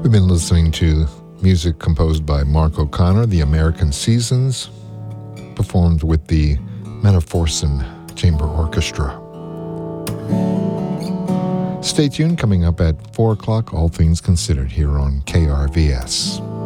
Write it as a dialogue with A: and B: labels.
A: We've been listening to music composed by Mark O'Connor, The American Seasons, performed with the Metaforson Chamber Orchestra. Stay tuned, coming up at 4 o'clock, All Things Considered here on KRVS.